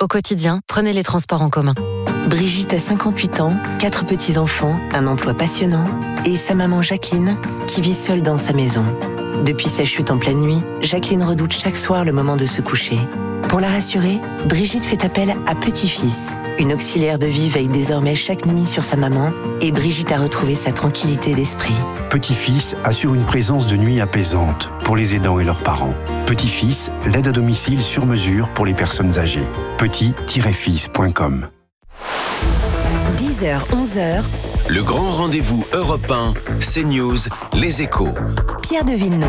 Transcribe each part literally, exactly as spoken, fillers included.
Au quotidien, prenez les transports en commun. Brigitte a cinquante-huit ans, quatre petits-enfants, un emploi passionnant et sa maman Jacqueline qui vit seule dans sa maison. Depuis sa chute en pleine nuit, Jacqueline redoute chaque soir le moment de se coucher. Pour la rassurer, Brigitte fait appel à Petit-Fils. Une auxiliaire de vie veille désormais chaque nuit sur sa maman et Brigitte a retrouvé sa tranquillité d'esprit. Petit-Fils assure une présence de nuit apaisante pour les aidants et leurs parents. Petit-Fils, l'aide à domicile sur mesure pour les personnes âgées. petit tiret fils point com. dix heures, onze heures. Le grand rendez-vous Europe un, CNews, Les Échos. Pierre de Villeneuve.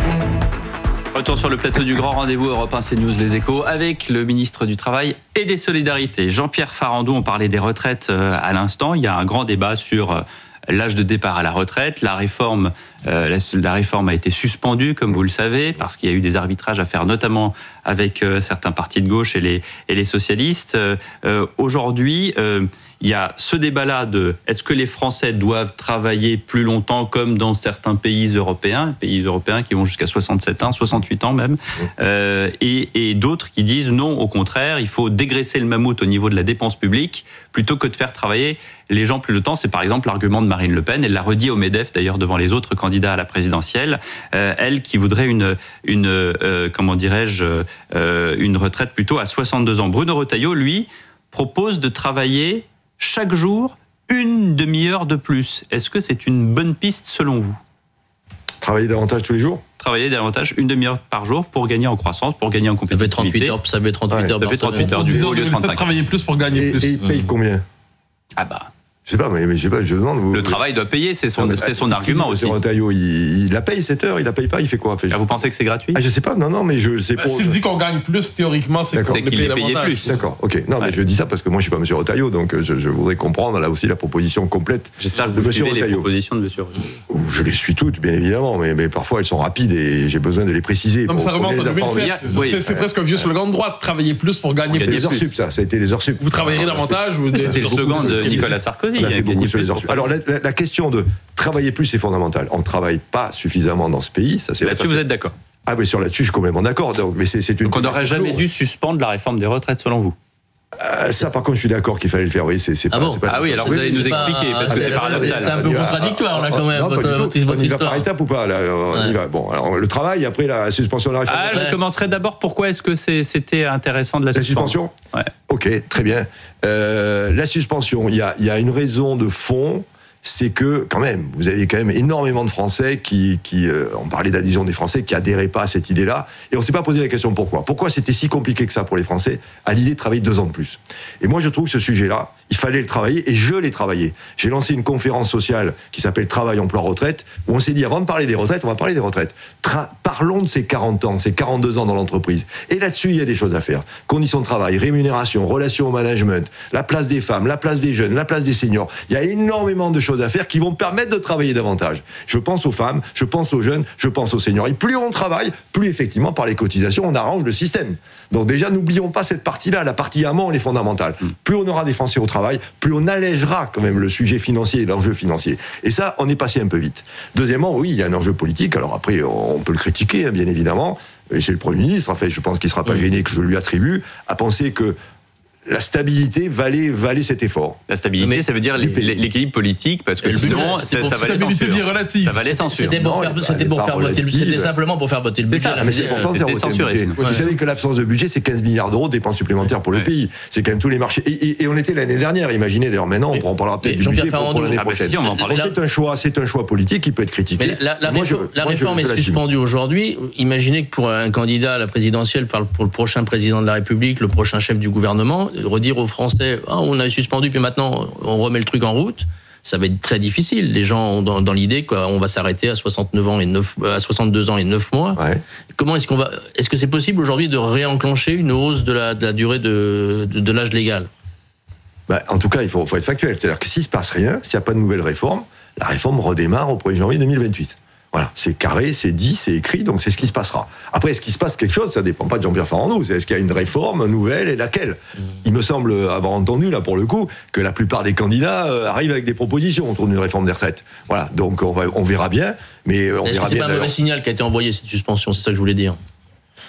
Retour sur le plateau du grand rendez-vous Europe un CNews Les Échos avec le ministre du Travail et des Solidarités, Jean-Pierre Farandou. On parlait des retraites à l'instant. Il y a un grand débat sur l'âge de départ à la retraite. La réforme, euh, la, la réforme a été suspendue, comme vous le savez, parce qu'il y a eu des arbitrages à faire, notamment avec euh, certains partis de gauche et les, et les socialistes. Euh, euh, aujourd'hui, euh, il y a ce débat-là de est-ce que les Français doivent travailler plus longtemps comme dans certains pays européens, pays européens qui vont jusqu'à soixante-sept ans, soixante-huit ans même, euh, et, et d'autres qui disent non, au contraire, il faut dégraisser le mammouth au niveau de la dépense publique plutôt que de faire travailler les gens plus longtemps. C'est par exemple l'argument de Marine Le Pen. Elle l'a redit au MEDEF d'ailleurs devant les autres candidats à la présidentielle. Euh, elle qui voudrait une, une euh, comment dirais-je, euh, une retraite plutôt à soixante-deux ans. Bruno Retailleau, lui, propose de travailler chaque jour une demi-heure de plus. Est-ce que c'est une bonne piste selon vous ? Travailler davantage tous les jours ? Travailler davantage une demi-heure par jour pour gagner en croissance, pour gagner en compétitivité. Ça fait trente-huit heures, ça fait trente-huit ouais, heures ça fait trente-huit heures du au lieu de trente-cinq. Travailler plus pour gagner et, plus. Et il paye mmh. combien ? Ah bah... Je sais pas, mais, mais je sais pas, je demande. Vous, le travail doit payer, c'est son, c'est son argument aussi. M. Retailleau, il, il la paye cette heure, il la paye pas, il fait quoi ? Ah, vous pensez que c'est gratuit ? Ah, je sais pas, non, non, mais je sais pas. Bah, s'il dit qu'on gagne plus, théoriquement, c'est, c'est qu'il est payé plus. D'accord, ok. Non, ouais. mais je dis ça parce que moi, je suis pas M. Retailleau, donc je, je voudrais comprendre là aussi la proposition complète. J'espère que vous suivez les propositions de M. Retailleau. Je les suis toutes, bien évidemment, mais, mais parfois elles sont rapides et j'ai besoin de les préciser. Non, mais ça remonte en deux mille sept. Oui. C'est, c'est presque un vieux slogan de droite, travailler plus pour gagner plus. Les heures sup, ça, ça a été les heures sup. Vous travaillerez davantage. C'était le slogan de Nicolas Sarkozy. Alors la, la, la question de travailler plus, c'est fondamental. On ne travaille pas suffisamment dans ce pays. Ça, c'est là-dessus, vous êtes d'accord ? Ah oui, sur là-dessus, je suis complètement d'accord. Donc, mais c'est, c'est une donc on n'aurait jamais dû suspendre la réforme des retraites, selon vous ? Euh, ça, par contre, je suis d'accord qu'il fallait le faire. Oui, c'est, c'est ah pas, bon c'est pas ah oui, alors vous allez nous expliquer, parce que c'est paradoxal. C'est un peu contradictoire, là, quand même. Non, votre, votre, votre on y va par étapes ou pas là, on ouais. y va. Bon, alors le travail, après la suspension de la réforme. Ah, je commencerai d'abord. Pourquoi est-ce que c'est, c'était intéressant de la, la suspension ? Ouais. Ok, très bien. Euh, la suspension, il y a, y a une raison de fond. C'est que, quand même, vous avez quand même énormément de Français qui, qui euh, on parlait d'adhésion des Français, qui adhéraient pas à cette idée-là. Et on s'est pas posé la question pourquoi. Pourquoi c'était si compliqué que ça pour les Français à l'idée de travailler deux ans de plus. Et moi, je trouve que ce sujet-là, il fallait le travailler, et je l'ai travaillé. J'ai lancé une conférence sociale qui s'appelle Travail, Emploi, Retraite, où on s'est dit, avant de parler des retraites, on va parler des retraites. Tra- parlons de ces quarante ans, ces quarante-deux ans dans l'entreprise. Et là-dessus, il y a des choses à faire. Conditions de travail, rémunération, relations au management, la place des femmes, la place des jeunes, la place des seniors. Il y a énormément de choses à faire qui vont permettre de travailler davantage. Je pense aux femmes, je pense aux jeunes, je pense aux seniors. Et plus on travaille, plus effectivement, par les cotisations, on arrange le système. Donc déjà, n'oublions pas cette partie-là. La partie amont, elle est fondamentale. Plus on aura des Français au travail, plus on allègera quand même le sujet financier, l'enjeu financier. Et ça, on est passé un peu vite. Deuxièmement, oui, il y a un enjeu politique. Alors après, on peut le critiquer, hein, bien évidemment. Et c'est le Premier ministre, en fait, je pense qu'il ne sera pas mmh. gêné que je lui attribue, à penser que la stabilité valait, valait cet effort. La stabilité, mais ça veut dire l'équilibre politique, parce que justement, ça, ça valait censure. Ça valait censure. C'était pour faire, c'était pour faire voter le, c'était simplement pour faire voter le budget. C'est ça, mais c'est important de faire voter le budget. Vous savez que l'absence de budget, c'est quinze milliards d'euros de dépenses supplémentaires pour le pays. C'est quand même tous les marchés. Et, et, et on était l'année dernière, imaginez d'ailleurs maintenant, on en parlera peut-être du budget pour, pour l'année prochaine. C'est un choix, c'est un choix politique qui peut être critiqué. Mais la, la, moi, réforme, je, la réforme je, je, est suspendue aujourd'hui. Imaginez que pour un candidat à la présidentielle, pour le prochain président de la République, le prochain chef du gouvernement, redire aux Français ah, on a suspendu, puis maintenant on remet le truc en route, ça va être très difficile. Les gens ont dans, dans l'idée qu'on va s'arrêter à soixante-neuf ans et neuf, à soixante-deux ans et neuf mois. Ouais. Comment est-ce qu'on va, est-ce que c'est possible aujourd'hui de réenclencher une hausse de la, de la durée de, de, de l'âge légal ? Bah, en tout cas, il faut, faut être factuel. C'est-à-dire que s'il ne se passe rien, s'il n'y a pas de nouvelle réforme, la réforme redémarre au premier janvier deux mille vingt-huit. Voilà, c'est carré, c'est dit, c'est écrit, donc c'est ce qui se passera. Après, est-ce qu'il se passe quelque chose ? Ça ne dépend pas de Jean-Pierre Farandou. Est-ce qu'il y a une réforme nouvelle et laquelle ? mmh. Il me semble avoir entendu, là, pour le coup, que la plupart des candidats euh, arrivent avec des propositions autour d'une réforme des retraites. Voilà, donc on, va, on verra bien. Mais on Est-ce verra que c'est bien pas un mauvais d'ailleurs. signal qui a été envoyé, cette suspension ? C'est ça que je voulais dire.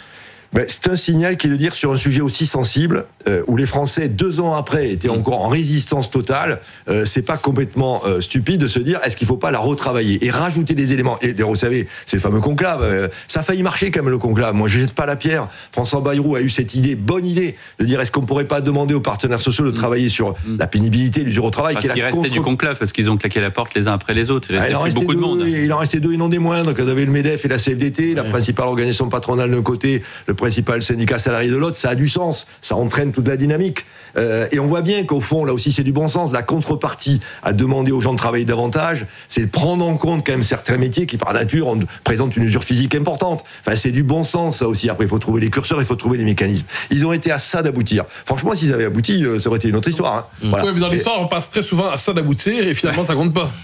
Ben, c'est un signal qui est de dire sur un sujet aussi sensible, euh, où les Français, deux ans après, étaient encore en résistance totale, euh, c'est pas complètement euh, stupide de se dire est-ce qu'il faut pas la retravailler et rajouter des éléments. Et vous savez, c'est le fameux conclave. Euh, ça a failli marcher quand même le conclave. Moi, je jette pas la pierre. François Bayrou a eu cette idée, bonne idée, de dire est-ce qu'on pourrait pas demander aux partenaires sociaux de travailler sur mmh. la pénibilité, l'usure au travail. Parce qu'il restait contre... du conclave, parce qu'ils ont claqué la porte les uns après les autres. Il restait ah, il plus beaucoup deux, de monde. Il en restait deux et non des moindres. Quand vous avez le MEDEF et la C F D T, la ouais. principale organisation patronale d'un côté, le principal syndicat salarié de l'autre, ça a du sens, ça entraîne toute la dynamique. Euh, et on voit bien qu'au fond, là aussi, c'est du bon sens. La contrepartie à demander aux gens de travailler davantage, c'est de prendre en compte quand même certains métiers qui, par nature, ont, présentent une usure physique importante. Enfin, c'est du bon sens, ça aussi. Après, il faut trouver les curseurs, il faut trouver les mécanismes. Ils ont été à ça d'aboutir. Franchement, s'ils avaient abouti, ça aurait été une autre histoire. Hein. Mmh. Voilà. Oui, mais dans l'histoire, on passe très souvent à ça d'aboutir et finalement, ça compte pas.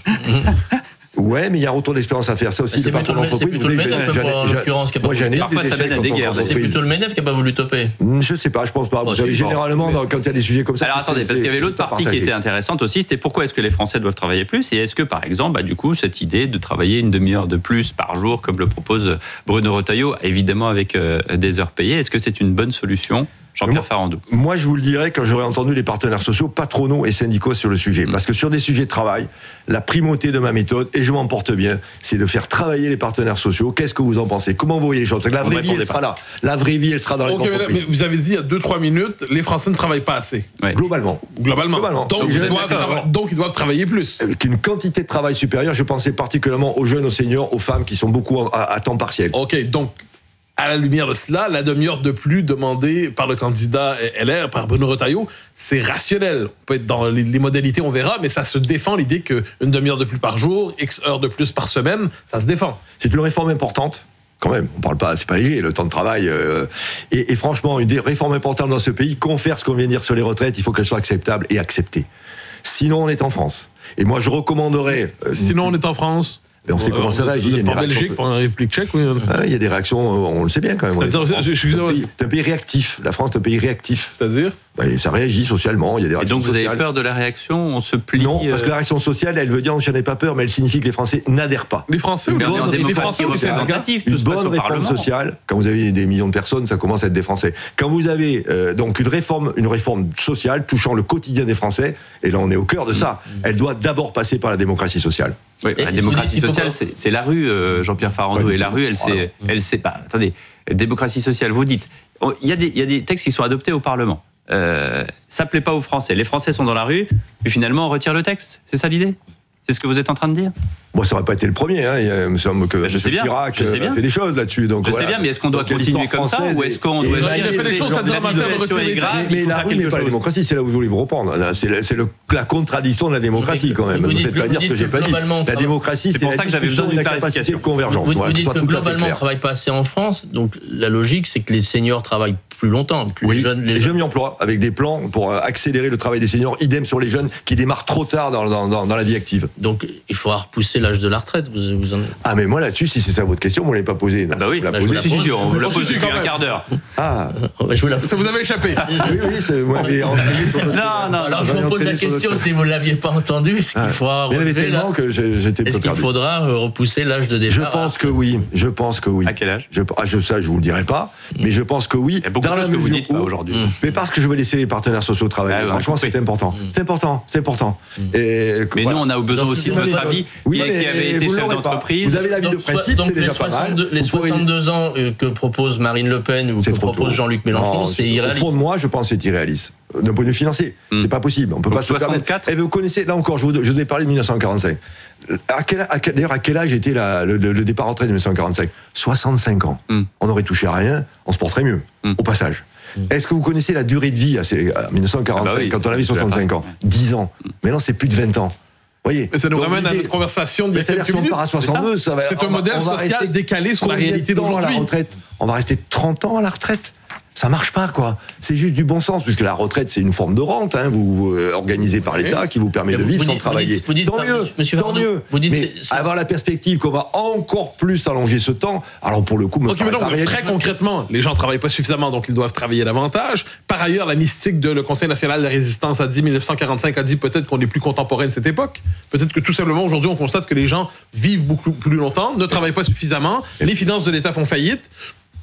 Ouais, mais il y a un retour d'expérience à faire. Ça aussi, c'est le patron d'entreprise. C'est plutôt le MEDEF, en l'occurrence, qui a pas voulu. Parfois, ça mène à des guerres. C'est plutôt le MEDEF qui a pas voulu toper. Je sais pas, je pense pas. Vous savez, généralement, quand il y a des sujets comme ça. Alors attendez, parce qu'il y avait l'autre partie qui était intéressante aussi, c'était pourquoi est-ce que les Français doivent travailler plus et est-ce que, par exemple, bah, du coup, cette idée de travailler une demi-heure de plus par jour, comme le propose Bruno Retailleau, évidemment avec euh, des heures payées, est-ce que c'est une bonne solution ? Jean-Pierre Farandou. Moi, je vous le dirais quand j'aurais entendu les partenaires sociaux, patronaux et syndicaux sur le sujet. Mmh. Parce que sur des sujets de travail, la primauté de ma méthode, et je m'en porte bien, c'est de faire travailler les partenaires sociaux. Qu'est-ce que vous en pensez ? Comment vous voyez les choses ? Parce que la vraie vie, elle sera là. La vraie vie, elle sera dans les okay, entreprises. Mais vous avez dit il y a deux trois minutes, les Français ne travaillent pas assez. Ouais. Globalement. Globalement. Globalement. Donc, donc, ils doivent trava- donc, ils doivent travailler plus. Avec une quantité de travail supérieure, je pensais particulièrement aux jeunes, aux seniors, aux femmes qui sont beaucoup à, à temps partiel. OK, donc... À la lumière de cela, la demi-heure de plus demandée par le candidat L R, par Bruno Retailleau, c'est rationnel. On peut être dans les, les modalités, on verra, mais ça se défend l'idée qu'une demi-heure de plus par jour, X heures de plus par semaine, ça se défend. C'est une réforme importante. Quand même, on parle pas, c'est pas léger, le temps de travail. Euh, et, et franchement, une des réformes importantes dans ce pays, confère ce qu'on vient de dire sur les retraites, il faut qu'elle soit acceptable et acceptée. Sinon, on est en France. Et moi, je recommanderais. Euh, Sinon, on est en France. Et on sait comment ça réagit. Vous êtes en Belgique, pour la République tchèque, oui. Ah, il y a des réactions, on le sait bien quand même. C'est-à-dire, je, je, je, c'est, un pays, c'est un pays réactif. La France est un pays réactif. C'est-à-dire bah, ça réagit socialement. Il y a des réactions. Et donc vous sociales. avez peur de la réaction ? On se plie ? Non, parce que la réaction sociale, elle veut dire j'en ai pas peur, mais elle signifie que les Français n'adhèrent pas. Les Français ou les Français ou les Une bonne réforme sociale. Quand vous avez des millions de personnes, ça commence à être des Français. Quand vous avez euh, donc une réforme, une réforme sociale touchant le quotidien des Français, et là on est au cœur de ça, elle doit d'abord passer par la démocratie sociale. Oui, la démocratie sociale, c'est, c'est la rue, euh, Jean-Pierre Farandou, ouais, et la rue, elle sait, elle sait pas. Attendez, démocratie sociale, vous dites, il y a des, il y a des textes qui sont adoptés au Parlement. Euh, ça plaît pas aux Français. Les Français sont dans la rue, puis finalement on retire le texte. C'est ça l'idée ? C'est ce que vous êtes en train de dire ? Moi, ça n'aurait pas été le premier. Hein. Il me semble que je sais bien, Chirac je sais bien. a fait des choses là-dessus. Donc, je voilà. sais bien, mais est-ce qu'on doit donc, continuer comme ça ou est-ce qu'on doit... Il a fait des choses, ça la situation est grave, mais, mais la rue n'est pas la démocratie, c'est là où je voulais vous reprendre. C'est, la, c'est le, la contradiction de la démocratie quand même. Ne me faites pas dire ce que j'ai pas dit. La démocratie, c'est la discussion et la capacité de convergence. Vous dites que globalement, on ne travaille pas assez en France, donc la logique, c'est que les seniors travaillent plus longtemps, plus oui, jeunes. Les et je m'y emploie avec des plans pour accélérer le travail des seniors, idem sur les jeunes qui démarrent trop tard dans, dans, dans, dans la vie active. Donc il faudra repousser l'âge de la retraite. Vous, vous en... Ah mais moi là-dessus, si c'est ça votre question, vous ne l'avez pas posée. Ah bah oui, vous la posez, c'est sûr, on vous la pose depuis un quart d'heure. Ah, je vous la... ça vous avait échappé. Oui, oui, c'est... Moi, mais non, non, alors je vous pose la question, si vous ne l'aviez pas entendu, est-ce qu'il faudra il y en avait tellement que j'étais Est-ce qu'il faudra repousser l'âge de départ? Je pense que oui, je pense que oui. À quel âge? je, ah, je, Ça, je vous le dirai pas, mais je pense que oui. Il y a beaucoup de choses que vous dites pas aujourd'hui. Mais parce que je veux laisser les partenaires sociaux travailler. Franchement, c'est important. C'est important, c'est important. Mais nous, on a besoin aussi de votre avis, qui avait été chef d'entreprise. Vous avez l'avis de principe, c'est déjà pas mal. Les soixante-deux ans que propose Marine Le Pen ou que propose Jean-Luc Mélenchon, c'est irréaliste. Au fond de moi, je pense que c'est irréaliste. D'un point de vue financier, c'est pas possible. On peut pas se permettre. Et vous connaissez, là encore, je vous, je vous ai parlé de mille neuf cent quarante-cinq. À quel, à quel, d'ailleurs, à quel âge était la, le, le départ en retraite de mille neuf cent quarante-cinq? soixante-cinq ans. Mm. On aurait touché à rien, on se porterait mieux, mm. au passage. Mm. Est-ce que vous connaissez la durée de vie à, ces, à mille neuf cent quarante-cinq, ah bah oui, quand on avait soixante-cinq ans? dix ans. Mm. Maintenant, c'est plus de vingt ans. Voyez. Mais ça nous donc, ramène à notre conversation d'il y a quelques minutes. À soixante-deux, ça va, c'est un modèle social décalé sur la réalité d'aujourd'hui. À la retraite, on va rester trente ans à la retraite. Ça marche pas, quoi. C'est juste du bon sens, puisque la retraite, c'est une forme de rente, hein, vous, vous euh, organisée par l'État, oui. qui vous permet de vivre vous sans dites, travailler. Vous dites, vous dites, tant mieux, monsieur tant mieux. Vous dites, mais c'est, c'est, avoir la perspective qu'on va encore plus allonger ce temps, alors pour le coup, me okay, donc, très réaliste. Concrètement, les gens travaillent pas suffisamment, donc ils doivent travailler davantage. Par ailleurs, la mystique de le Conseil national de la résistance a dit, mille neuf cent quarante-cinq a dit peut-être qu'on est plus contemporain de cette époque. Peut-être que tout simplement, aujourd'hui, on constate que les gens vivent beaucoup plus longtemps, ne travaillent pas suffisamment, les finances de l'État font faillite.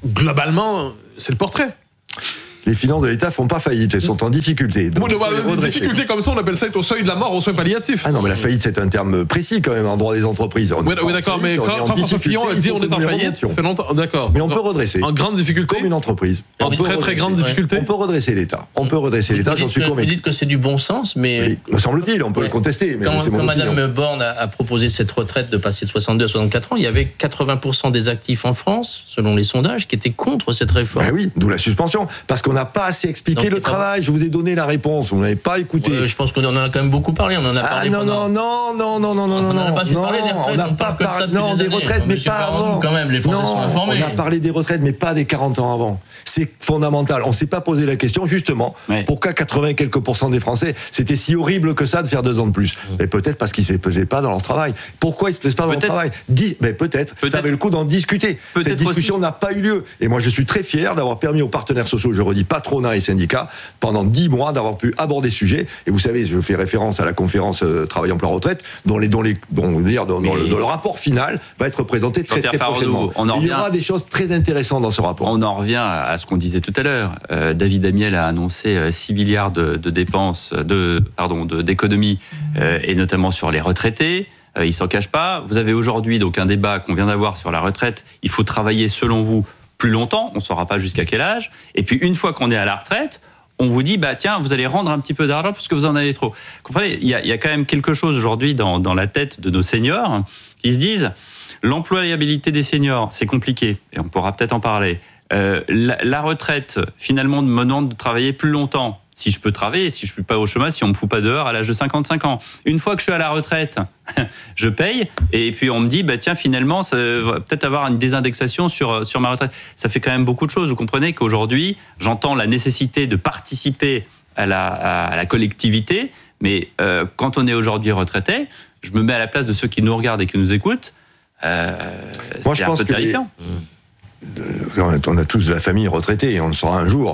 globalement, c'est le portrait. Les finances de l'État font pas faillite, elles sont en difficulté. Donc, bon, bah, des difficultés comme ça, on appelle ça être au seuil de la mort, aux soins palliatifs. Ah non, mais la faillite, c'est un terme précis quand même en droit des entreprises. Oui, oui d'accord, mais quand, quand François Fillon a dit on est en faillite, ça fait longtemps. D'accord. Mais on peut redresser. En grande difficulté. Comme une entreprise. En très très grande difficulté. On peut redresser l'État. On peut redresser l'État, j'en suis convaincu. Vous dites que c'est du bon sens, mais. Oui, me semble-t-il, on peut ouais. le contester. Mais quand c'est mon quand opinion. Mme Borne a, a proposé cette retraite de passer de soixante-deux à soixante-quatre ans, il y avait quatre-vingts pour cent des actifs en France, selon les sondages, qui étaient contre cette réforme. Ben oui, d'où la suspension. Parce qu'on n'a pas assez expliqué Donc, le travail. Je vous ai donné la réponse, vous n'avez pas écouté. Ouais, je pense qu'on en a quand même beaucoup parlé. On en a parlé. Ah non, pendant... non, non, non, non, non, non, non. On n'a pas assez parlé des retraites. On n'a pas parlé non, des retraites, mais pas avant. Quand même, les Français sont informés. On a parlé des retraites, mais pas des quarante ans avant. C'est fondamental. On ne s'est pas posé la question, justement, ouais. pourquoi quatre-vingts quelques pourcents des Français, c'était si horrible que ça de faire deux ans de plus. Mmh. Mais peut-être parce qu'ils ne se plaisaient pas dans leur travail. Pourquoi ils ne se plaisent pas dans leur travail Dis, mais peut-être, peut-être. Ça avait le coup d'en discuter. Cette discussion n'a pas eu lieu. Et moi, je suis très fier d'avoir permis aux partenaires sociaux, je redis patronat et syndicats, pendant dix mois, d'avoir pu aborder ce sujet. Et vous savez, je fais référence à la conférence euh, Travail Emploi Retraite, dont, les, dont, les, dont, dire, dans, dans, le, dans le rapport final va être présenté très, très prochainement. On en revient, il y aura des choses très intéressantes dans ce rapport. On en revient à ce qu'on disait tout à l'heure. Euh, David Amiel a annoncé six milliards de, de dépenses, de, pardon, de, d'économies, euh, et notamment sur les retraités. Euh, il s'en cache pas. Vous avez aujourd'hui donc un débat qu'on vient d'avoir sur la retraite. Il faut travailler, selon vous, plus longtemps. On ne saura pas jusqu'à quel âge. Et puis, une fois qu'on est à la retraite, on vous dit, bah tiens, vous allez rendre un petit peu d'argent parce que vous en avez trop. Vous comprenez, il y a, il y a quand même quelque chose aujourd'hui dans, dans la tête de nos seniors qui se disent, l'employabilité des seniors, c'est compliqué. Et on pourra peut-être en parler. Euh, la, la retraite, finalement, me demande de travailler plus longtemps. Si je peux travailler, si je ne suis pas au chômage, si on ne me fout pas dehors à l'âge de cinquante-cinq ans. Une fois que je suis à la retraite, je paye, et puis on me dit, bah, tiens, finalement, ça va peut-être avoir une désindexation sur, sur ma retraite. Ça fait quand même beaucoup de choses. Vous comprenez qu'aujourd'hui, j'entends la nécessité de participer à la, à, à la collectivité, mais euh, quand on est aujourd'hui retraité, je me mets à la place de ceux qui nous regardent et qui nous écoutent. Euh, Moi, c'est je un peu terrifiant. Les... On a tous de la famille retraitée, et on le saura un jour.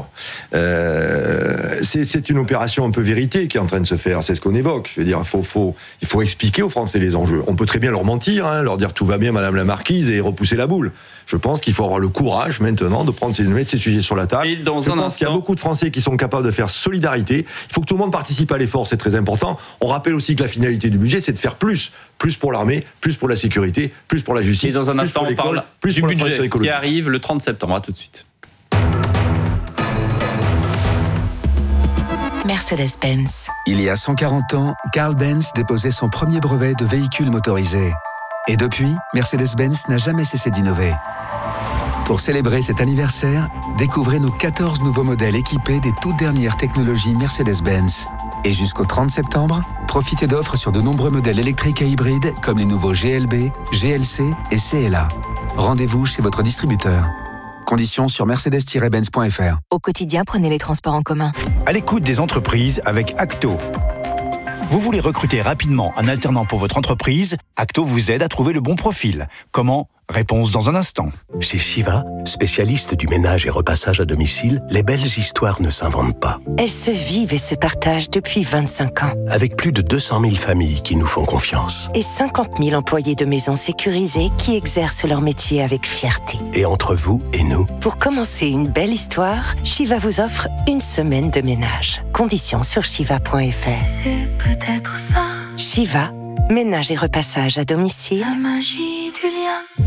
Euh, c'est, c'est une opération un peu vérité qui est en train de se faire, c'est ce qu'on évoque. Je veux dire, faut, faut, il faut expliquer aux Français les enjeux. On peut très bien leur mentir, hein, leur dire tout va bien, Madame la Marquise, et repousser la boule. Je pense qu'il faut avoir le courage maintenant de prendre ces, de mettre ces sujets sur la table. Et dans Je un pense instant... qu'il y a beaucoup de Français qui sont capables de faire solidarité. Il faut que tout le monde participe à l'effort, c'est très important. On rappelle aussi que la finalité du budget, c'est de faire plus. Plus pour l'armée, plus pour la sécurité, plus pour la justice. Et dans un instant, on parle plus du pour budget qui arrive le trente septembre. À tout de suite. Mercedes-Benz. Il y a cent quarante ans, Carl Benz déposait son premier brevet de véhicule motorisé. Et depuis, Mercedes-Benz n'a jamais cessé d'innover. Pour célébrer cet anniversaire, découvrez nos quatorze nouveaux modèles équipés des toutes dernières technologies Mercedes-Benz. Et jusqu'au trente septembre, profitez d'offres sur de nombreux modèles électriques et hybrides comme les nouveaux G L B, G L C et C L A. Rendez-vous chez votre distributeur. Conditions sur mercedes tiret benz point f r. Au quotidien, prenez les transports en commun. À l'écoute des entreprises avec Acto. Vous voulez recruter rapidement un alternant pour votre entreprise? Acto vous aide à trouver le bon profil. Comment? Réponse dans un instant. Chez Shiva, spécialiste du ménage et repassage à domicile, les belles histoires ne s'inventent pas. Elles se vivent et se partagent depuis vingt-cinq ans. Avec plus de deux cent mille familles qui nous font confiance. Et cinquante mille employés de maisons sécurisées qui exercent leur métier avec fierté. Et entre vous et nous? Pour commencer une belle histoire, Shiva vous offre une semaine de ménage. Conditions sur shiva point f r. C'est peut-être ça. Shiva, ménage et repassage à domicile. La magie du lien.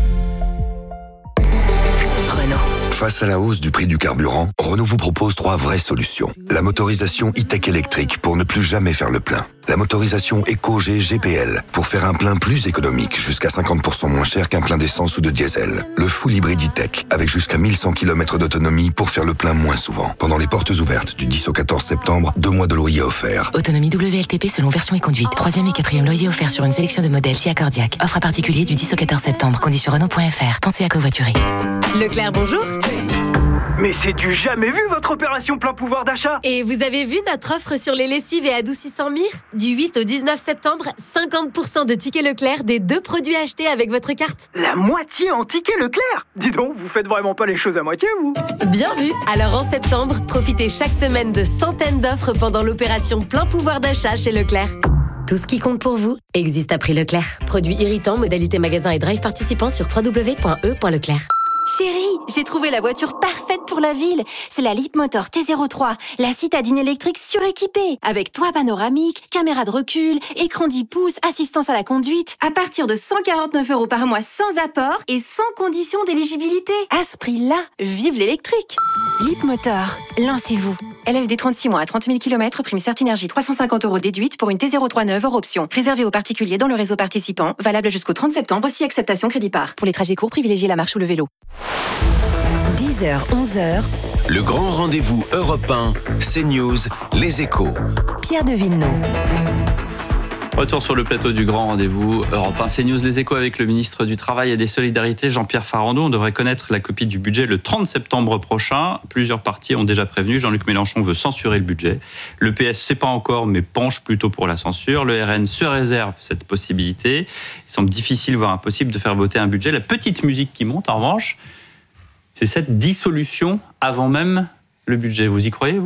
Face à la hausse du prix du carburant, Renault vous propose trois vraies solutions. La motorisation e-tech électrique pour ne plus jamais faire le plein. La motorisation Eco-G G P L pour faire un plein plus économique, jusqu'à cinquante pour cent moins cher qu'un plein d'essence ou de diesel. Le full hybride e-tech avec jusqu'à mille cent kilomètres d'autonomie pour faire le plein moins souvent. Pendant les portes ouvertes du dix au quatorze septembre, deux mois de loyer offerts. Autonomie W L T P selon version et conduite. Troisième et quatrième loyer offert sur une sélection de modèles si accordiaque. Offre à particulier du dix au quatorze septembre. Conditions Renault point f r. Pensez à covoiturer. Leclerc, bonjour. Mais c'est du jamais vu votre opération plein pouvoir d'achat. Et vous avez vu notre offre sur les lessives et adoucissants Mire? Du huit au dix-neuf septembre, cinquante pour cent de tickets Leclerc des deux produits achetés avec votre carte. La moitié en tickets Leclerc? Dis donc, vous faites vraiment pas les choses à moitié, vous? Bien vu. Alors en septembre, profitez chaque semaine de centaines d'offres pendant l'opération plein pouvoir d'achat chez Leclerc. Tout ce qui compte pour vous existe à prix Leclerc. Produits irritants, modalité magasin et drive participants sur w w w point e point leclerc. Chérie, j'ai trouvé la voiture parfaite pour la ville. C'est la Leapmotor T zéro trois, la citadine électrique suréquipée, avec toit panoramique, caméra de recul, écran dix pouces, assistance à la conduite, à partir de cent quarante-neuf euros par mois sans apport et sans condition d'éligibilité. À ce prix-là, vive l'électrique. Leapmotor, lancez-vous. L L D trente-six mois à trente mille kilomètres, prime Certinergie trois cent cinquante euros déduite pour une T zéro trois neuve hors option. Réservé aux particuliers dans le réseau participant, valable jusqu'au trente septembre, si acceptation crédit par. Pour les trajets courts, privilégiez la marche ou le vélo. dix heures, onze heures. Le grand rendez-vous européen, CNews, Les Échos. Pierre de Villeneuve. Retour sur le plateau du grand rendez-vous européen CNews, Les Échos avec le ministre du Travail et des Solidarités, Jean-Pierre Farandou. On devrait connaître la copie du budget le trente septembre prochain. Plusieurs partis ont déjà prévenu. Jean-Luc Mélenchon veut censurer le budget. Le P S ne sait pas encore, mais penche plutôt pour la censure. Le R N se réserve cette possibilité. Il semble difficile, voire impossible, de faire voter un budget. La petite musique qui monte, en revanche, c'est cette dissolution avant même le budget. Vous y croyez, vous ?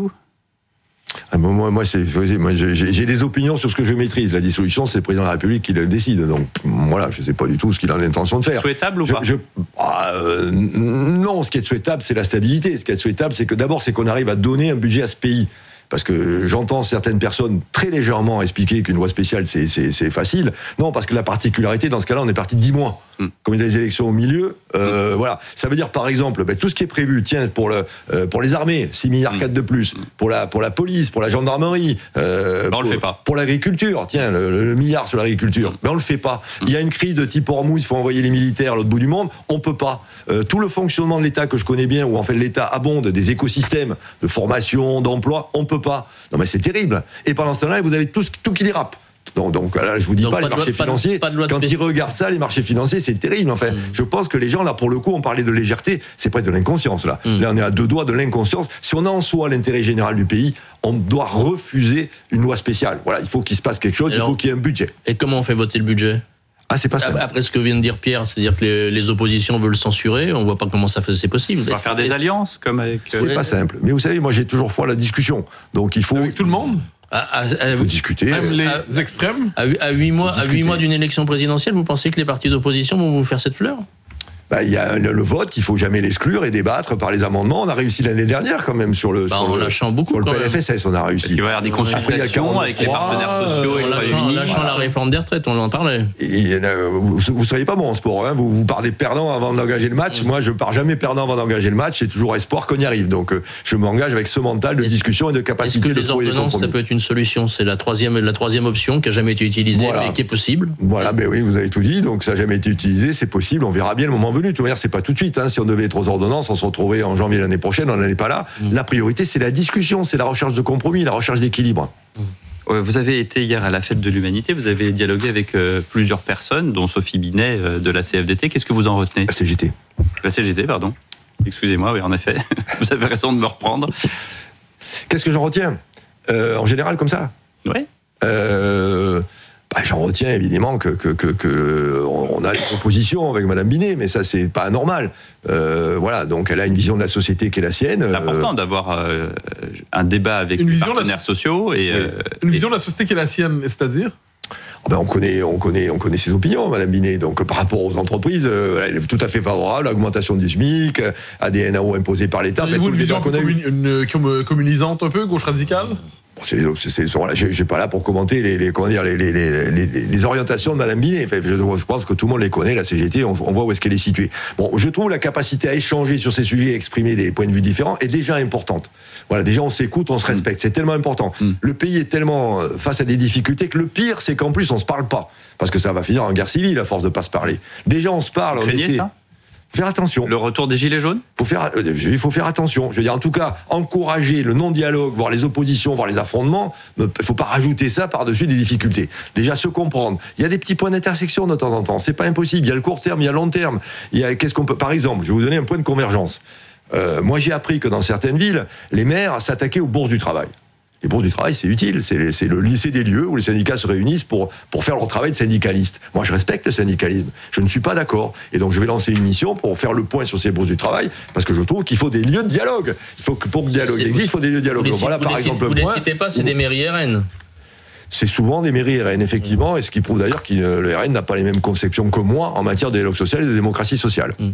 Ah, moi, moi, c'est, moi j'ai, j'ai des opinions sur ce que je maîtrise. La dissolution, c'est le président de la République qui le décide. Donc voilà, je ne sais pas du tout ce qu'il a l'intention de faire. Souhaitable ou pas je, je, ah, euh, Non, ce qui est souhaitable, c'est la stabilité. Ce qui est souhaitable, c'est que d'abord, c'est qu'on arrive à donner un budget à ce pays. Parce que j'entends certaines personnes très légèrement expliquer qu'une loi spéciale, c'est, c'est, c'est facile. Non, parce que la particularité, dans ce cas-là, on est parti de dix mois. Mm. Comme il y a les élections au milieu, euh, mm. voilà. Ça veut dire, par exemple, ben, tout ce qui est prévu, tiens, pour, le, euh, pour les armées, six milliards quatre de plus, mm. pour, la, pour la police, pour la gendarmerie, euh, ben, on pour, le fait pas. Pour l'agriculture, tiens, le, le, le milliard sur l'agriculture, mm. ben, on le fait pas. Mm. Il y a une crise de type Hormuz, il faut envoyer les militaires à l'autre bout du monde, on peut pas. Euh, tout le fonctionnement de l'État que je connais bien, où en fait l'État abonde des écosystèmes de formation, d'emploi, on peut pas. Non mais c'est terrible. Et pendant ce temps-là, vous avez tout, tout qui dérape. Donc, donc là, je vous dis donc, pas, pas les marchés loi, financiers. Pas de, pas de quand ils regardent ça, les marchés financiers, c'est terrible. Enfin, mmh. je pense que les gens, là, pour le coup, on parlait de légèreté, c'est presque de l'inconscience, là. Mmh. Là, on est à deux doigts de l'inconscience. Si on a en soi l'intérêt général du pays, on doit refuser une loi spéciale. Voilà, il faut qu'il se passe quelque chose, alors, il faut qu'il y ait un budget. Et comment on fait voter le budget ? Ah, c'est pas ça. Après ce que vient de dire Pierre, c'est-à-dire que les, les oppositions veulent censurer, on voit pas comment ça fait, c'est possible. On va faire des alliances comme avec. C'est ouais. pas simple. Mais vous savez, moi j'ai toujours foi à la discussion. Donc il faut. Avec tout le monde. À, à, à, il faut discuter. Même les à, extrêmes. À huit mois, à huit mois d'une élection présidentielle, vous pensez que les partis d'opposition vont vous faire cette fleur ? Bah, il y a le, le vote, il faut jamais l'exclure et débattre par les amendements. On a réussi l'année dernière quand même sur le, bah, sur en le, lâchant beaucoup, sur le P L F S S, on a réussi. Parce qu'il va y avoir des consultations avec les partenaires sociaux. En lâchant, lâchant la réforme des retraites, on en parlait. Et, et, vous ne seriez pas bon en sport, hein. vous, vous partez perdant avant d'engager le match. Mmh. Moi, je pars jamais perdant avant d'engager le match. J'ai toujours espoir qu'on y arrive. Donc, euh, je m'engage avec ce mental de est-ce, discussion et de capacité de trouver des compromis. Ça peut être une solution. C'est la troisième, la troisième option qui n'a jamais été utilisée, voilà. mais qui est possible. Voilà, ben oui, vous avez tout dit. Donc, ça n'a jamais été utilisé, c'est possible. On verra bien le moment venu. De toute manière, c'est pas tout de suite. Hein. Si on devait être aux ordonnances, on se retrouvait en janvier l'année prochaine, on n'en est pas là. Mmh. La priorité, c'est la discussion, c'est la recherche de compromis, la recherche d'équilibre. Mmh. Vous avez été hier à la Fête de l'Humanité, vous avez dialogué avec euh, plusieurs personnes, dont Sophie Binet euh, de la C F D T. Qu'est-ce que vous en retenez ? La C G T. La C G T, pardon. Excusez-moi, oui, en effet. Vous avez raison de me reprendre. Qu'est-ce que j'en retiens ? euh, En général, comme ça ? Oui. Euh... Bah, j'en retiens évidemment que, que, que, que on a des propositions avec Madame Binet, mais ça c'est pas anormal. Euh, voilà, donc elle a une vision de la société qui est la sienne. C'est important euh, d'avoir euh, un débat avec les partenaires so- sociaux et oui. euh, une vision et... de la société qui est la sienne, c'est-à-dire. Ben on connaît, on connaît, on connaît ses opinions, Madame Binet. Donc par rapport aux entreprises, euh, elle est tout à fait favorable à l'augmentation du SMIC, à des N A O imposés par l'État. Avez-vous une vision un peu communi- une, une, communisante un peu, gauche radicale ? Bon, c'est, c'est, c'est, voilà, je ne suis pas là pour commenter les, les, comment dire, les, les, les, les, les orientations de Madame Binet. Enfin, je, je pense que tout le monde les connaît, la C G T, on, on voit où est-ce qu'elle est située. Bon, je trouve la capacité à échanger sur ces sujets, à exprimer des points de vue différents, est déjà importante. Voilà, déjà on s'écoute, on se respecte, c'est tellement important. Mm. Le pays est tellement face à des difficultés que le pire, c'est qu'en plus on se parle pas, parce que ça va finir en guerre civile à force de pas se parler. Déjà on se parle, on essaie. Ça Faire attention. Le retour des Gilets jaunes ? faut faire, euh, Il faut faire attention. Je veux dire, en tout cas, encourager le non-dialogue, voire les oppositions, voire les affrontements, il ne faut pas rajouter ça par-dessus des difficultés. Déjà, se comprendre. Il y a des petits points d'intersection de temps en temps. C'est pas impossible. Il y a le court terme, il y a le long terme. Il y a, qu'est-ce qu'on peut, par exemple, je vais vous donner un point de convergence. Euh, moi, j'ai appris que dans certaines villes, les maires s'attaquaient aux bourses du travail. Les bourses du travail, c'est utile. C'est, c'est le lycée des lieux où les syndicats se réunissent pour, pour faire leur travail de syndicaliste. Moi, je respecte le syndicalisme. Je ne suis pas d'accord. Et donc, je vais lancer une mission pour faire le point sur ces bourses du travail, parce que je trouve qu'il faut des lieux de dialogue. Il faut que, pour que le dialogue existe, il faut des lieux de dialogue. Vous voilà, vous par les, exemple, vous le ne point. les citez pas, c'est où... des mairies R N. C'est souvent des mairies R N, effectivement, mmh. et ce qui prouve d'ailleurs que le R N n'a pas les mêmes conceptions que moi en matière de dialogue social et de démocratie sociale. Mmh.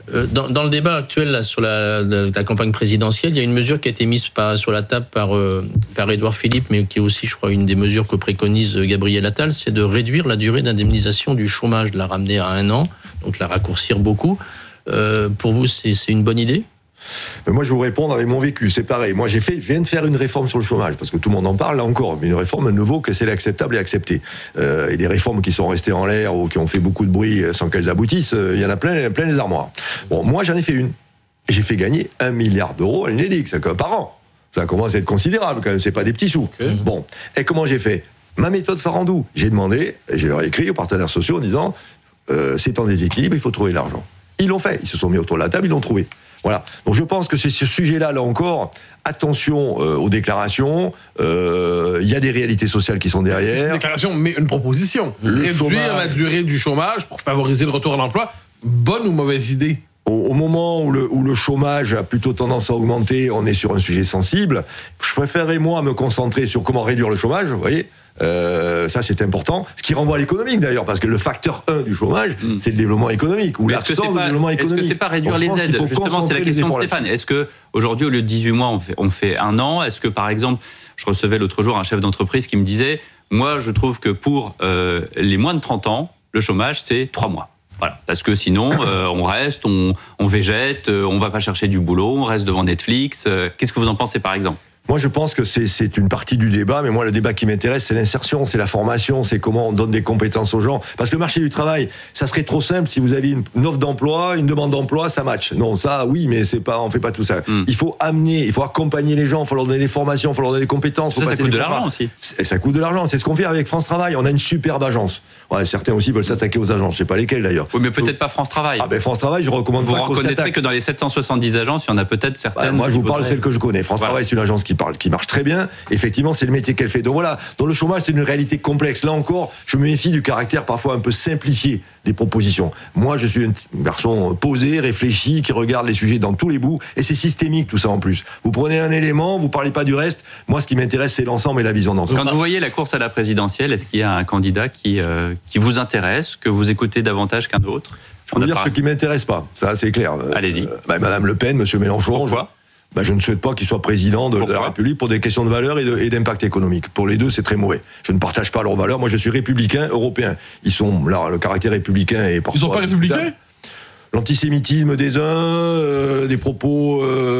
Dans, dans le débat actuel là, sur la, la, la campagne présidentielle, il y a une mesure qui a été mise par, sur la table par, euh, par Édouard Philippe, mais qui est aussi, je crois, une des mesures que préconise Gabriel Attal, c'est de réduire la durée d'indemnisation du chômage, de la ramener à un an, donc la raccourcir beaucoup. Euh, pour vous, c'est, c'est une bonne idée ? Mais moi, je vais vous répondre avec mon vécu. C'est pareil. Moi, j'ai fait, je viens de faire une réforme sur le chômage, parce que tout le monde en parle, là encore. Mais une réforme, à nouveau, que c'est acceptable et acceptée. Euh, et des réformes qui sont restées en l'air ou qui ont fait beaucoup de bruit sans qu'elles aboutissent, il y en a plein, plein les armoires. Bon, moi, j'en ai fait une. Et j'ai fait gagner un milliard d'euros à l'Unédic, c'est par an. Ça commence à être considérable, quand même. C'est pas des petits sous. Okay. Bon. Et comment j'ai fait ? Ma méthode Farandou. J'ai demandé, et je leur ai écrit aux partenaires sociaux en disant, euh, c'est en déséquilibre, il faut trouver l'argent. Ils l'ont fait. Ils se sont mis autour de la table, ils l'ont trouvé. Voilà. Donc je pense que c'est ce sujet-là, là encore, attention euh, aux déclarations. Il euh, y a des réalités sociales qui sont derrière. C'est une déclaration, mais une proposition. Le Réduire chômage. La durée du chômage pour favoriser le retour à l'emploi. Bonne ou mauvaise idée ? Au, au moment où le, où le chômage a plutôt tendance à augmenter, on est sur un sujet sensible. Je préférerais, moi, me concentrer sur comment réduire le chômage, vous voyez. Euh, ça c'est important, ce qui renvoie à l'économique d'ailleurs, parce que le facteur un du chômage, mmh. c'est le développement économique ou l'absence de développement économique. Est-ce que c'est pas réduire les aides ? Justement, c'est la question de Stéphane. Est-ce que aujourd'hui, au lieu de dix-huit mois, on fait, on fait un an ? Est-ce que par exemple, je recevais l'autre jour un chef d'entreprise qui me disait, moi je trouve que pour euh, les moins de trente ans, le chômage c'est trois mois. Voilà, parce que sinon, euh, on reste, on, on végète, euh, on va pas chercher du boulot, on reste devant Netflix. Euh, qu'est-ce que vous en pensez par exemple ? Moi, je pense que c'est, c'est une partie du débat, mais moi, le débat qui m'intéresse, c'est l'insertion, c'est la formation, c'est comment on donne des compétences aux gens. Parce que le marché du travail, ça serait trop simple si vous aviez une, une offre d'emploi, une demande d'emploi, ça match. Non, ça, oui, mais c'est pas, on fait pas tout ça. Mm. Il faut amener, il faut accompagner les gens, il faut leur donner des formations, il faut leur donner des compétences. Ça, ça coûte de l'argent aussi. Ça coûte de l'argent. C'est ce qu'on fait avec France Travail. On a une superbe agence. Ouais, certains aussi veulent s'attaquer aux agences. Je sais pas lesquelles d'ailleurs. Oui, mais peut-être Donc, pas France Travail. Ah ben France Travail, je recommande. Vous reconnaîtrez que dans les sept cent soixante-dix agences, il y en a peut-être certaines. Ouais, moi, je vous parle de celles que je connais. France voilà. Travail, c'est une agence qui parle, qui marche très bien. Effectivement, c'est le métier qu'elle fait. Donc voilà, dans le chômage, c'est une réalité complexe. Là encore, je me méfie du caractère parfois un peu simplifié des propositions. Moi, je suis un garçon posé, réfléchi, qui regarde les sujets dans tous les bouts, et c'est systémique tout ça en plus. Vous prenez un élément, vous parlez pas du reste. Moi, ce qui m'intéresse, c'est l'ensemble et la vision d'ensemble. Quand vous voyez la course à la présidentielle, est-ce qu'il y a un candidat qui euh, qui vous intéresse, que vous écoutez davantage qu'un autre ? Je peux dire pas... ce qui m'intéresse pas. Ça, c'est clair. Allez-y. Euh, bah, Madame Le Pen, Monsieur Mélenchon. Pourquoi ? Ben, je ne souhaite pas qu'il soit président de, de la République pour des questions de valeur et, de, et d'impact économique. Pour les deux, c'est très mauvais. Je ne partage pas leurs valeurs. Moi, je suis républicain, européen. Ils sont là, le caractère républicain est parfois. Ils sont pas républicains ? L'antisémitisme des uns, euh, des propos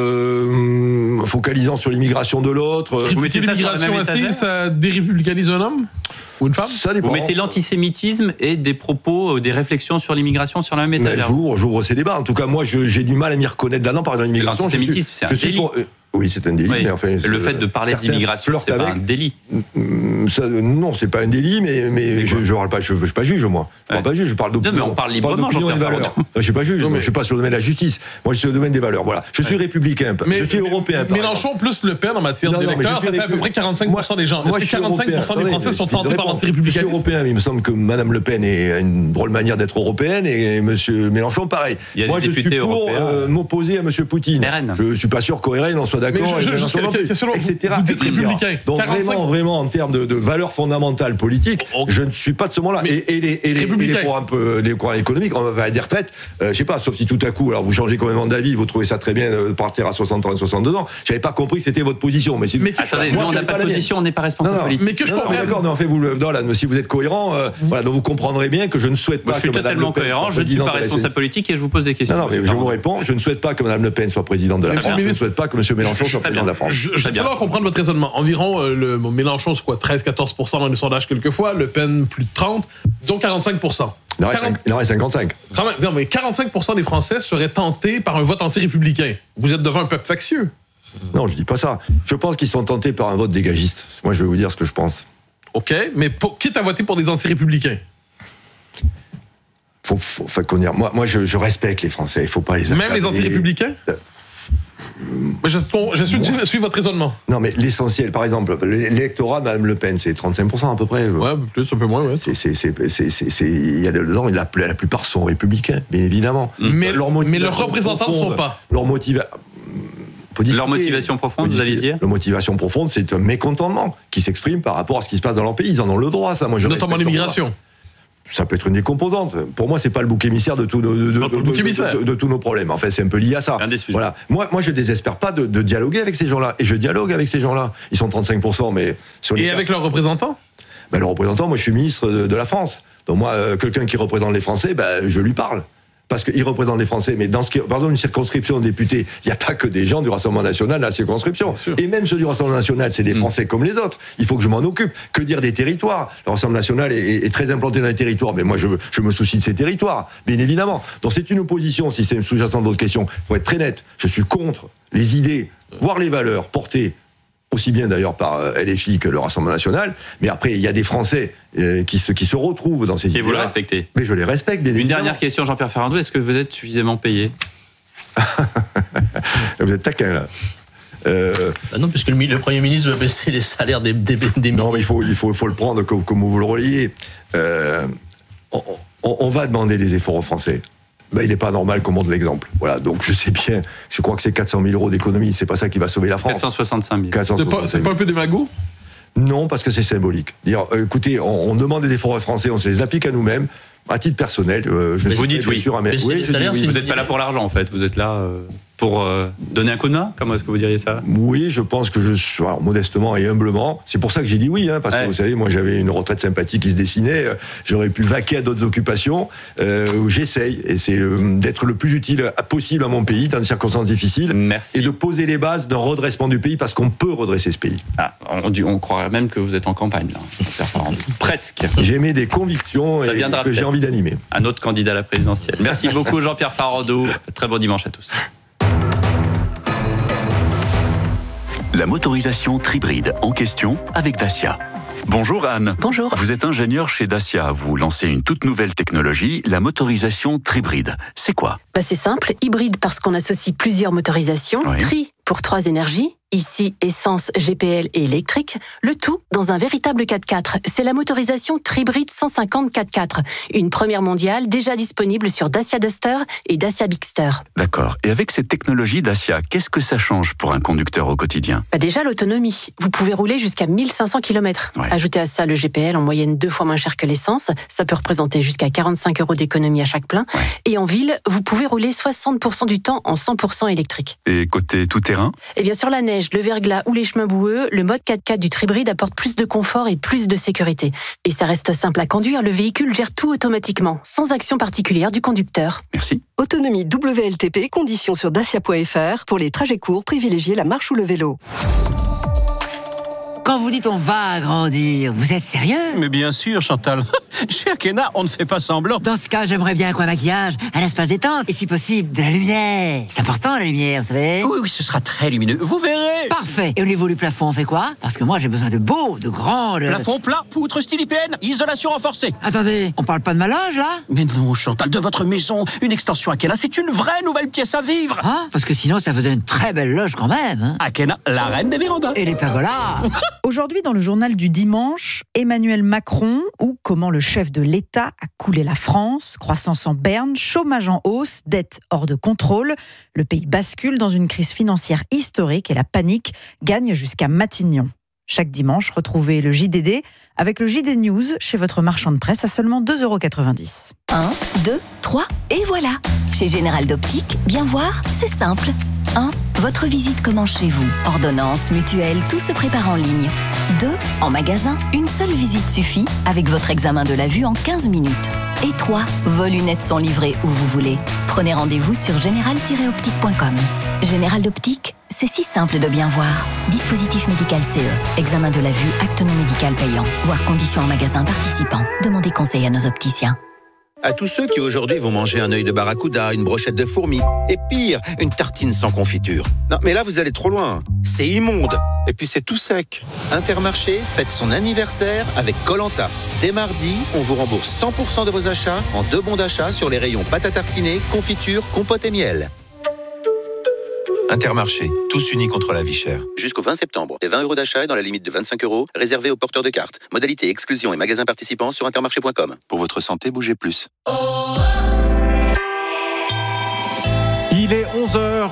euh, focalisant sur l'immigration de l'autre. Vous mettez l'immigration aussi, ça dérépublicanise un homme ou une femme ? Ça dépend. Vous mettez l'antisémitisme et des propos, des réflexions sur l'immigration sur la même étagère. J'ouvre, j'ouvre ces débats. En tout cas, moi, je, j'ai du mal à m'y reconnaître là-dedans. Par exemple, l'immigration. L'antisémitisme, c'est un délit. Pour, euh, oui, c'est un délit. Oui. Mais enfin, le fait de parler d'immigration, c'est pas un délit. Ça, non, c'est pas un délit, mais, mais je ne parle pas, je, je suis pas juge, moi. Je ne parle pas juge, je parle d'opinion. Non, mais on parle librement, d'opinion et de valeurs. Je ne suis pas juge, non, mais... je ne suis pas sur le domaine de la justice. Moi, je suis sur le domaine des valeurs. Voilà. Je suis ouais. républicain, mais, je suis européen. Mélenchon plus Le Pen en matière d'électeurs, ça fait à peu près quarante-cinq pour cent des gens. Est-ce que quarante-cinq pour cent des Français sont tentés par l'antirépublicanisme ? Je suis européen, mais il me semble que Mme Le Pen a une drôle manière d'être européenne et M. Mélenchon, pareil. Moi, je suis pour m'opposer à M. Poutine. Je ne suis pas sûr qu'O R N en soit d'accord. et cetera. Vous dites républicain. Donc vraiment, vraiment, en termes de, de valeurs fondamentales politiques, okay. je ne suis pas de ce moment-là. Et, et, les, et, les, et les programmes, les programmes économiques, on va des retraites, euh, je sais pas, sauf si tout à coup, alors vous changez complètement d'avis, vous trouvez ça très bien de partir à soixante ans et soixante-deux ans. J'avais pas compris que c'était votre position. Mais, mais attendez, moi, nous, on n'a pas de position, on n'est pas responsable politique. Mais que je comprends. D'accord, mais en fait, vous, non, là, si vous êtes cohérent, euh, voilà, donc vous comprendrez bien que je ne souhaite pas. Je suis totalement cohérent, je ne suis pas responsable politique et je vous pose des questions. Non, mais je vous réponds, je ne souhaite pas que Mme Le Pen soit présidente de la France. Je ne souhaite pas que M. Mélenchon soit président de la France. Je sais pas comprendre votre raisonnement. Environ, euh, le bon, Mélenchon, c'est quoi, treize à quatorze pour cent dans les sondages quelquefois, Le Pen, plus de trente, disons quarante-cinq pour cent. Il en reste, quarante... il en reste cinquante-cinq. Non, mais quarante-cinq pour cent des Français seraient tentés par un vote anti-républicain. Vous êtes devant un peuple factieux. Non, je dis pas ça. Je pense qu'ils sont tentés par un vote dégagiste. Moi, je vais vous dire ce que je pense. OK, mais pour... quitte à voter pour des anti-républicains. Faut, faut, faut qu'on y... Moi, moi je, je respecte les Français. Il faut pas les... Même les anti-républicains euh... Je, je suis, je suis votre raisonnement. Non, mais l'essentiel, par exemple, l'électorat de Mme Le Pen, c'est trente-cinq pour cent à peu près. Ouais, plus, un peu moins, ouais. C'est, c'est, c'est, c'est, c'est, c'est, il y a dedans, la, la plupart sont républicains, bien évidemment. Mais, leur mais leurs représentants ne sont pas. Leur, motiva... leur motivation profonde, vous allez dire ? Leur motivation profonde, c'est un mécontentement qui s'exprime par rapport à ce qui se passe dans leur pays. Ils en ont le droit, ça. Moi, je notamment l'immigration. ça peut être une des composantes. Pour moi, c'est pas le bouc émissaire de, tout, de, de, de, de, de, de, de tous nos problèmes. En fait, c'est un peu lié à ça. Voilà. Moi, moi, je désespère pas de, de dialoguer avec ces gens-là. Et je dialogue avec ces gens-là. Ils sont trente-cinq pour cent, mais sur les Et avec leurs représentants ben, le représentant, moi, je suis ministre de, de la France. Donc moi, euh, quelqu'un qui représente les Français, ben, je lui parle. Parce qu'il représente les Français. Mais dans ce qui, par exemple, une circonscription de députés, il n'y a pas que des gens du Rassemblement National dans la circonscription. Et même ceux du Rassemblement National, c'est des Français mmh. comme les autres. Il faut que je m'en occupe. Que dire des territoires ? Le Rassemblement National est, est, est très implanté dans les territoires. Mais moi, je, je me soucie de ces territoires, bien évidemment. Donc c'est une opposition, si c'est sous-jacent de votre question. Il faut être très net. Je suis contre les idées, voire les valeurs portées aussi bien d'ailleurs par L F I que le Rassemblement National, mais après il y a des Français euh, qui, se, qui se retrouvent dans ces idées-là. Et vous le respectez ? Mais je les respecte, bien Une évidemment. dernière question, Jean-Pierre Farandou, est-ce que vous êtes suffisamment payé ? Vous êtes taquin là. Euh... Bah non, puisque le, le Premier ministre veut baisser les salaires des, des, des Non, mais il faut, il faut, il faut le prendre comme, comme vous le reliez. Euh, on, on, on va demander des efforts aux Français. Ben, il n'est pas normal qu'on montre l'exemple. Voilà, donc je sais bien, je crois que c'est quatre cent mille euros d'économie, c'est pas ça qui va sauver la France. quatre cent soixante-cinq mille. quatre cent soixante-cinq mille. C'est pas, c'est pas un peu démago ? Non, parce que c'est symbolique. Dire, euh, écoutez, on, on demande des efforts aux Français, on se les applique à nous-mêmes. À titre personnel, euh, je mais vous dites oui. Sûr à mes... oui les salaires, oui. Vous n'êtes pas là pour l'argent, en fait. Vous êtes là euh, pour euh, donner un coup de main. Comment est-ce que vous diriez ça ? Oui, je pense que je suis, alors, modestement et humblement. C'est pour ça que j'ai dit oui, hein, parce ouais. que vous savez, moi j'avais une retraite sympathique qui se dessinait. Euh, j'aurais pu vaquer à d'autres occupations. Euh, j'essaye, et c'est euh, d'être le plus utile possible à mon pays dans des circonstances difficiles. Merci. Et de poser les bases d'un redressement du pays, parce qu'on peut redresser ce pays. Ah, on, on croirait même que vous êtes en campagne, là. Presque. J'ai des convictions et que j'ai envie d'animer. Un autre candidat à la présidentielle. Merci beaucoup Jean-Pierre Farandou. Très bon dimanche à tous. La motorisation Tribride en question avec Dacia. Bonjour Anne. Bonjour. Vous êtes ingénieure chez Dacia. Vous lancez une toute nouvelle technologie, la motorisation Tribride. C'est quoi ? Bah c'est simple, hybride parce qu'on associe plusieurs motorisations, oui. Tri pour trois énergies, ici essence, G P L et électrique, le tout dans un véritable quatre-quatre. C'est la motorisation Tribride cent cinquante quatre-quatre, une première mondiale déjà disponible sur Dacia Duster et Dacia Bigster. D'accord. Et avec cette technologie Dacia, qu'est-ce que ça change pour un conducteur au quotidien ? Bah déjà l'autonomie. Vous pouvez rouler jusqu'à mille cinq cents kilomètres. Ouais. Ajoutez à ça le G P L en moyenne deux fois moins cher que l'essence. Ça peut représenter jusqu'à quarante-cinq euros d'économie à chaque plein. Ouais. Et en ville, vous pouvez rouler soixante pour cent du temps en cent pour cent électrique. Et côté tout-terrain ? Et bien sur la neige, le verglas ou les chemins boueux, le mode quatre-quatre du Tribride apporte plus de confort et plus de sécurité. Et ça reste simple à conduire, le véhicule gère tout automatiquement, sans action particulière du conducteur. Merci. Autonomie W L T P, conditions sur dacia point f r. Pour les trajets courts, privilégiez la marche ou le vélo. Quand vous dites on va agrandir, vous êtes sérieux ? Mais bien sûr, Chantal. Chez Akena, on ne fait pas semblant. Dans ce cas, j'aimerais bien quoi, maquillage, un espace détente, et si possible, de la lumière. C'est important, la lumière, vous savez ? Oui, oui, ce sera très lumineux. Vous verrez. Parfait. Et au niveau du plafond, on fait quoi ? Parce que moi, j'ai besoin de beau, de grand... De... Plafond plat, poutre style I P N, isolation renforcée. Attendez, on parle pas de ma loge, là ? Mais non, Chantal, de votre maison, une extension Akena, c'est une vraie nouvelle pièce à vivre. Ah, parce que sinon, ça faisait une très belle loge quand même. Hein. Akena, la reine des vérandas. Et les pergolas. Aujourd'hui, dans le journal du dimanche, Emmanuel Macron ou comment le chef de l'État a coulé la France, croissance en berne, chômage en hausse, dette hors de contrôle. Le pays bascule dans une crise financière historique et la panique gagne jusqu'à Matignon. Chaque dimanche, retrouvez le J D D avec le J D News chez votre marchand de presse à seulement deux euros quatre-vingt-dix. un, deux, trois, et voilà. Chez Général d'Optique, bien voir, c'est simple. un. Votre visite commence chez vous. Ordonnance, mutuelle, tout se prépare en ligne. deux. En magasin, une seule visite suffit avec votre examen de la vue en quinze minutes. Et trois. Vos lunettes sont livrées où vous voulez. Prenez rendez-vous sur général tiret optique point com. Général d'Optique, c'est si simple de bien voir. Dispositif médical C E. Examen de la vue, acte non médical payant. Voir conditions en magasin participant. Demandez conseil à nos opticiens. À tous ceux qui aujourd'hui vont manger un œil de barracuda, une brochette de fourmis, et pire, une tartine sans confiture. Non, mais là, vous allez trop loin. C'est immonde. Et puis, c'est tout sec. Intermarché fête son anniversaire avec Koh-Lanta. Dès mardi, on vous rembourse cent pour cent de vos achats en deux bons d'achat sur les rayons pâte à tartiner, confiture, compote et miel. Intermarché, tous unis contre la vie chère. Jusqu'au vingt septembre, les vingt euros d'achat dans la limite de vingt-cinq euros, réservés aux porteurs de cartes. Modalité exclusion et magasins participants sur intermarché point com. Pour votre santé, bougez plus. Il est onze heures,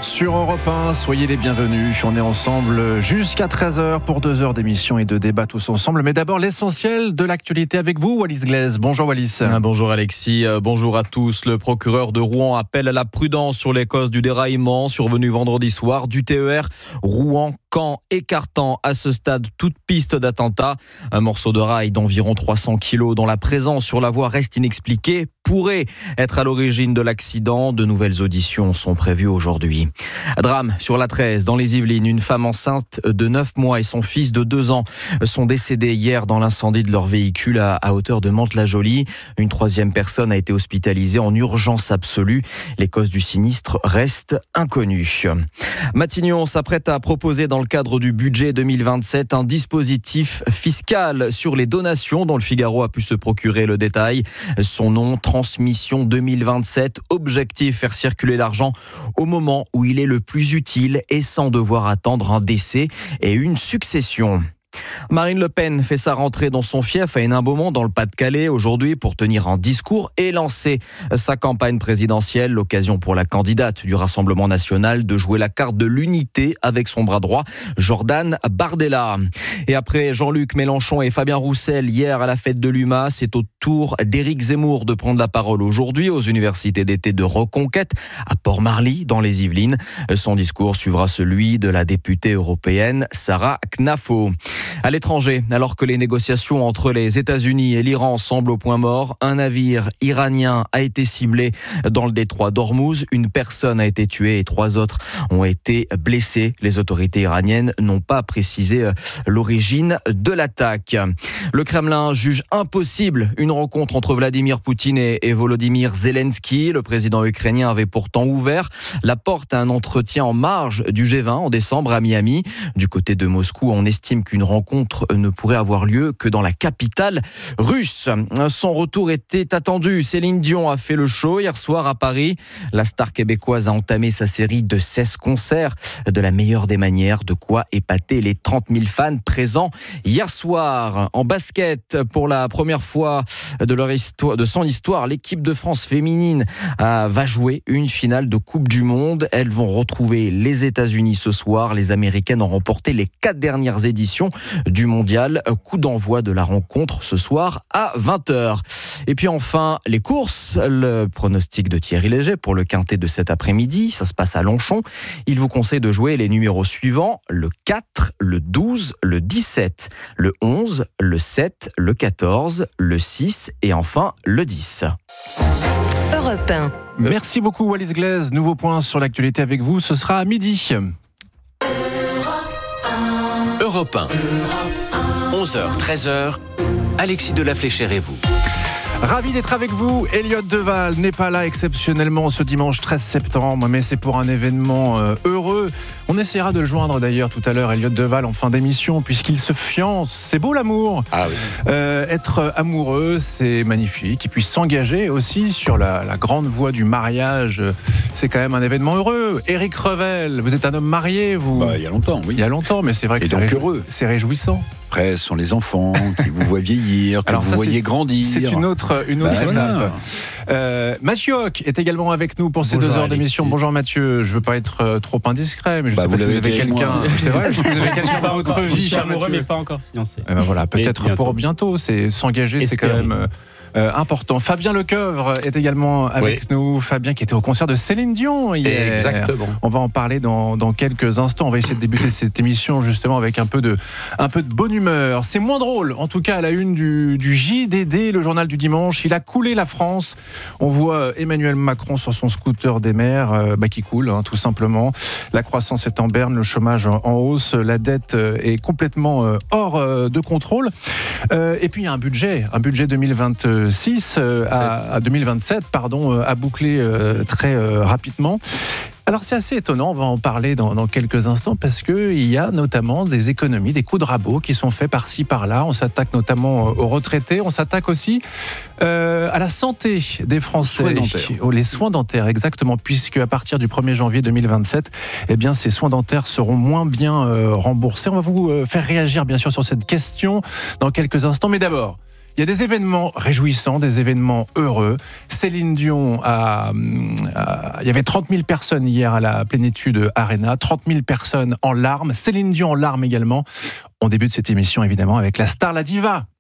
heures sur Europe un, soyez les bienvenus. On est ensemble jusqu'à treize heures pour deux heures d'émission et de débat tous ensemble. Mais d'abord, l'essentiel de l'actualité avec vous, Wallis Glaise. Bonjour Wallis. Bonjour Alexis, bonjour à tous. Le procureur de Rouen appelle à la prudence sur les causes du déraillement survenu vendredi soir du T E R Rouen-Caen, écartant à ce stade toute piste d'attentat. Un morceau de rail d'environ trois cents kilos dont la présence sur la voie reste inexpliquée pourrait être à l'origine de l'accident. De nouvelles auditions sont prévues aujourd'hui. Drame sur l'A treize dans les Yvelines. Une femme enceinte de neuf mois et son fils de deux ans sont décédés hier dans l'incendie de leur véhicule à, à hauteur de Mantes-la-Jolie. Une troisième personne a été hospitalisée en urgence absolue. Les causes du sinistre restent inconnues. Matignon s'apprête à proposer dans le cadre du budget deux mille vingt-sept un dispositif fiscal sur les donations dont le Figaro a pu se procurer le détail. Son nom, Transmission deux mille vingt-sept, objectif faire circuler l'argent au moment où il est le plus utile et sans devoir attendre un décès et une succession. Marine Le Pen fait sa rentrée dans son fief à Hénin-Beaumont dans le Pas-de-Calais aujourd'hui pour tenir un discours et lancer sa campagne présidentielle. L'occasion pour la candidate du Rassemblement national de jouer la carte de l'unité avec son bras droit, Jordan Bardella. Et après Jean-Luc Mélenchon et Fabien Roussel hier à la fête de l'U M A, c'est au tour d'Éric Zemmour de prendre la parole aujourd'hui aux universités d'été de Reconquête à Port-Marly dans les Yvelines. Son discours suivra celui de la députée européenne Sarah Knafo. À l'étranger, alors que les négociations entre les États-Unis et l'Iran semblent au point mort, un navire iranien a été ciblé dans le détroit d'Ormuz. Une personne a été tuée et trois autres ont été blessés. Les autorités iraniennes n'ont pas précisé l'origine de l'attaque. Le Kremlin juge impossible une rencontre entre Vladimir Poutine et Volodymyr Zelensky. Le président ukrainien avait pourtant ouvert la porte à un entretien en marge du G vingt en décembre à Miami. Du côté de Moscou, on estime qu'une rencontre ne pourrait avoir lieu que dans la capitale russe. Son retour était attendu. Céline Dion a fait le show hier soir à Paris. La star québécoise a entamé sa série de seize concerts de la meilleure des manières, de quoi épater les trente mille fans présents hier soir. En basket, pour la première fois de, leur histoire, de son histoire, l'équipe de France féminine va jouer une finale de Coupe du Monde. Elles vont retrouver les États-Unis ce soir. Les Américaines ont remporté les quatre dernières éditions du mondial. Coup d'envoi de la rencontre ce soir à vingt heures. Et puis enfin, les courses. Le pronostic de Thierry Léger pour le quintet de cet après-midi. Ça se passe à Longchamp. Il vous conseille de jouer les numéros suivants. Le quatre, le douze, le dix-sept, le onze, le sept, le quatorze, le six et enfin le dix. Europe un. Merci beaucoup Wallis Glaise. Nouveau point sur l'actualité avec vous. Ce sera à midi. Europe un. onze heures, treize heures, Alexis de la Fléchère et vous. Ravi d'être avec vous. Elliott Deval n'est pas là exceptionnellement ce dimanche treize septembre, mais c'est pour un événement euh, heureux. On essaiera de le joindre d'ailleurs tout à l'heure, Elliott Deval, en fin d'émission, puisqu'il se fiance. C'est beau l'amour. Ah oui. Euh, être amoureux, c'est magnifique. Et puis s'engager aussi sur la, la grande voie du mariage, c'est quand même un événement heureux. Éric Revel, vous êtes un homme marié, vous. Bah, il y a longtemps, oui. Il y a longtemps, mais c'est vrai que Et c'est, donc réjou- heureux. c'est réjouissant. Après, ce sont les enfants qui vous voient vieillir, que Alors vous ça, voyez c'est, grandir. C'est une autre, une autre bah, étape. voilà. Euh, Mathieu Hoc est également avec nous pour ces Bonjour, deux heures Alexis. d'émission. Bonjour Mathieu, je ne veux pas être euh, trop indiscret, mais je Bah, sais vous pas si vous l'avez avez été avec quelqu'un. moi. C'est vrai, est-ce que vous avez quelqu'un dans votre Je vie, suis cher amoureux, Mathieu mais pas encore fiancé. Eh ben voilà, peut-être Mais pour bientôt. C'est s'engager, c'est quand Espérons. même euh, euh, important. Fabien Lecoeuvre est également avec Oui. nous. Fabien qui était au concert de Céline Dion hier. Exactement. On va en parler dans, dans quelques instants. On va essayer de débuter cette émission justement avec un peu de, un peu de bonne humeur. C'est moins drôle, en tout cas à la une du, du J D D, le journal du dimanche. Il a coulé la France. On voit Emmanuel Macron sur son scooter des mers euh, bah, qui coule, hein, tout simplement. La croissance est en berne, le chômage en hausse, la dette euh, est complètement euh, hors euh, de contrôle. Euh, et puis il y a un budget, un budget deux mille vingt-six euh, à, à deux mille vingt-sept, pardon, euh, à boucler euh, très euh, rapidement. Alors c'est assez étonnant, on va en parler dans, dans quelques instants parce qu'il y a notamment des économies, des coups de rabot qui sont faits par-ci par-là. On s'attaque notamment aux retraités, on s'attaque aussi euh, à la santé des Français. Les soins dentaires. Oh, les soins dentaires, exactement, puisque à partir du premier janvier deux mille vingt-sept, eh bien, ces soins dentaires seront moins bien euh, remboursés. On va vous euh, faire réagir bien sûr sur cette question dans quelques instants, mais d'abord, Il y a des événements réjouissants, des événements heureux. Céline Dion, a, a, il y avait trente mille personnes hier à la Plénitude Arena, trente mille personnes en larmes. Céline Dion en larmes également. On débute cette émission évidemment avec la star, la diva,